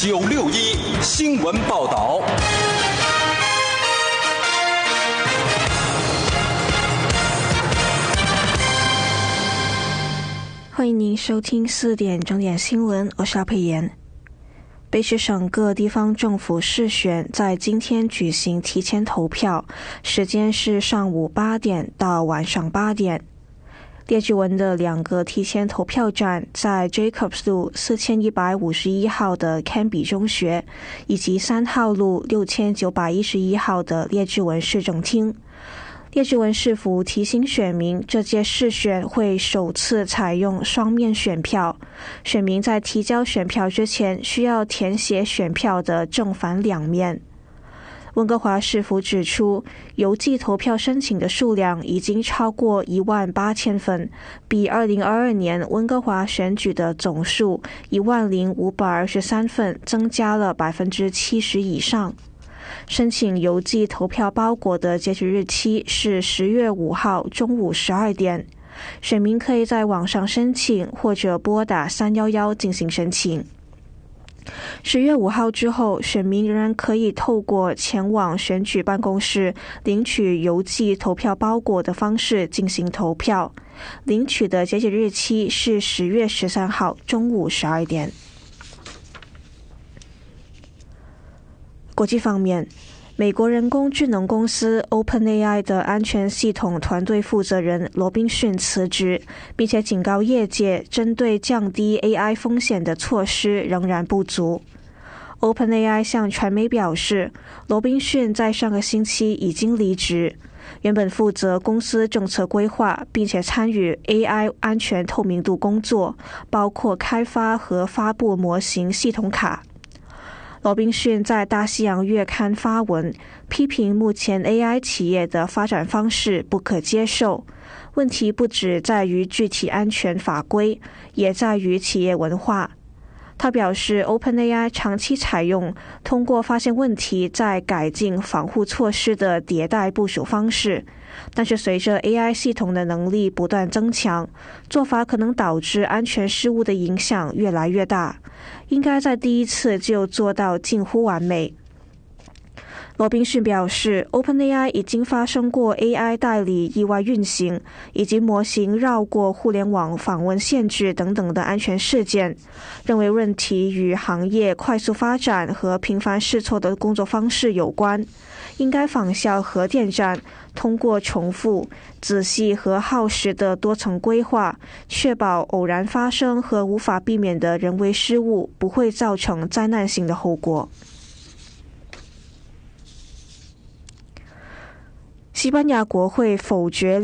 961新闻报道。 欢迎您收听4点整点新闻，我是佩妍。卑诗省各地方政府市选在今天举行提前投票，时间是上午8点到晚上8点。列治文的2个提前投票站在 Jacobs 路4151号的堪比中学，以及3号路6911号的列治文市政厅。列治文市府提醒选民，这届市选会首次采用双面选票，选民在提交选票之前需要填写选票的正反两面。温哥华市府指出，邮寄投票申请的数量已经超过18000份，比2022年温哥华选举的总数10523份增加了70%以上。申请邮寄投票包裹的截止日期是10月5号中午12点，选民可以在网上申请或者拨打311进行申请。10月5号之后，选民仍然可以透过前往选举办公室领取邮寄投票包裹的方式进行投票，领取的截止日期是10月13号中午12点。国际方面，美国人工智能公司 OpenAI 的安全系统团队负责人罗宾逊辞职，并且警告业界针对降低 AI 风险的措施仍然不足。OpenAI 向传媒表示，罗宾逊在上个星期已经离职，原本负责公司政策规划，并且参与 AI 安全透明度工作，包括开发和发布模型系统卡。罗宾逊在大西洋月刊发文，批评目前 AI 企业的发展方式不可接受，问题不只在于具体安全法规，也在于企业文化。他表示 OpenAI 长期采用通过发现问题再改进防护措施的迭代部署方式，但是随着 AI 系统的能力不断增强，做法可能导致安全失误的影响越来越大，应该在第一次就做到近乎完美。罗宾逊表示， OpenAI 已经发生过 AI 代理意外运行，以及模型绕过互联网访问限制等等的安全事件，认为问题与行业快速发展和频繁试错的工作方式有关，应该仿效核电站，通过重复、仔细和耗时的多层规划，确保偶然发生和无法避免的人为失误不会造成灾难性的后果。西班牙国会否决